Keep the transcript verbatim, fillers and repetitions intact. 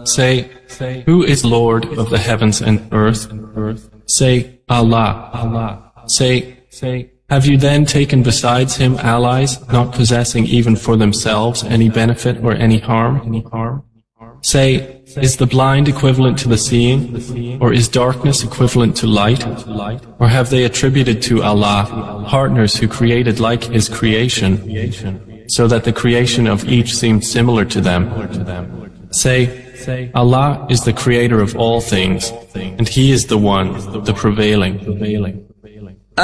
Say, who is Lord of the heavens and earth? Say, Allah. Allah. Say, say, have you then taken besides him allies, not possessing even for themselves any benefit or any harm? Any harm? Say, is the blind equivalent to the seeing, or is darkness equivalent to light? Or have they attributed to Allah partners who created like His creation, so that the creation of each seemed similar to them? Say, Allah is the creator of all things, and He is the one, the prevailing.